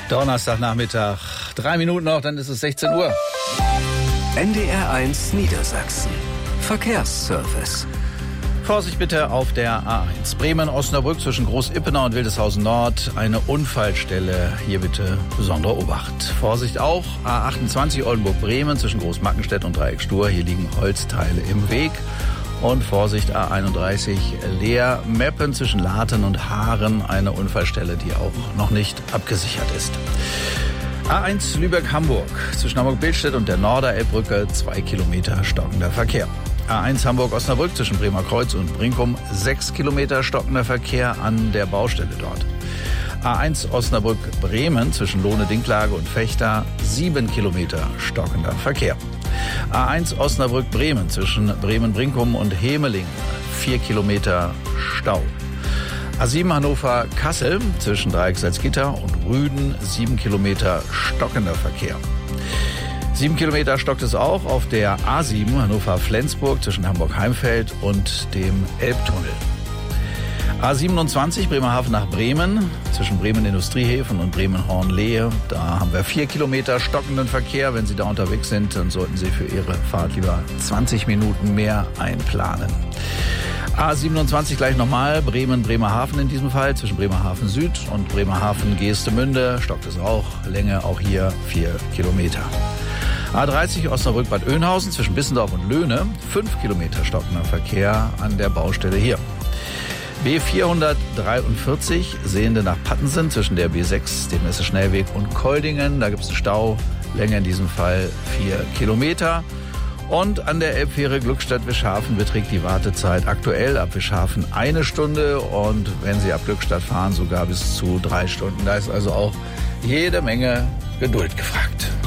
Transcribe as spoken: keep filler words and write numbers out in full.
Donnerstagnachmittag, drei Minuten noch, dann ist es sechzehn Uhr. N D R eins Niedersachsen. Verkehrsservice. Vorsicht bitte auf der A eins. Bremen-Osnabrück zwischen Groß-Ippenau und Wildeshausen Nord. Eine Unfallstelle. Hier bitte besondere Obacht. Vorsicht auch. A achtundzwanzig Oldenburg-Bremen zwischen Großmackenstedt und Dreieck-Stur. Hier liegen Holzteile im Weg. Und Vorsicht A einunddreißig Leer-Meppen zwischen Laten und Haaren. Eine Unfallstelle, die auch noch nicht abgesichert ist. A eins Lübeck-Hamburg zwischen Hamburg-Billstedt und der Norderelbbrücke. Zwei Kilometer stockender Verkehr. A eins Hamburg-Osnabrück zwischen Bremer Kreuz und Brinkum. Sechs Kilometer stockender Verkehr an der Baustelle dort. A eins Osnabrück-Bremen zwischen Lohne-Dinklage und Vechta. Sieben Kilometer stockender Verkehr. A eins Osnabrück-Bremen zwischen Bremen-Brinkum und Hemeling. Vier Kilometer Stau. A sieben Hannover-Kassel zwischen Dreieck-Salzgitter und Rüden. Sieben Kilometer stockender Verkehr. Sieben Kilometer stockt es auch auf der A sieben Hannover-Flensburg zwischen Hamburg-Heimfeld und dem Elbtunnel. A siebenundzwanzig Bremerhaven nach Bremen zwischen Bremen-Industriehäfen und Bremen-Hornlehe. Da haben wir vier Kilometer stockenden Verkehr. Wenn Sie da unterwegs sind, dann sollten Sie für Ihre Fahrt lieber zwanzig Minuten mehr einplanen. A siebenundzwanzig gleich nochmal, Bremen-Bremerhaven in diesem Fall, zwischen Bremerhaven Süd und Bremerhaven-Geestemünde stockt es auch, Länge auch hier vier Kilometer. A dreißig Osnabrück-Bad Oeynhausen zwischen Bissendorf und Löhne, fünf Kilometer stockender Verkehr an der Baustelle hier. B vierhundertdreiundvierzig, Sehende nach Pattensen zwischen der B sechs, dem Messe-Schnellweg und Koldingen, da gibt es einen Stau, Länge in diesem Fall vier Kilometer. Und an der Elbfähre Glückstadt-Wischhafen beträgt die Wartezeit aktuell ab Wischhafen eine Stunde und wenn Sie ab Glückstadt fahren, sogar bis zu drei Stunden. Da ist also auch jede Menge Geduld gefragt.